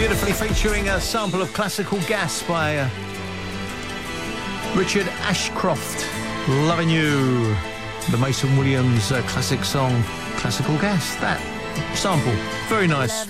Beautifully featuring a sample of Classical Gas by Richard Ashcroft. Loving You. The Mason Williams classic song, Classical Gas. That sample, very nice.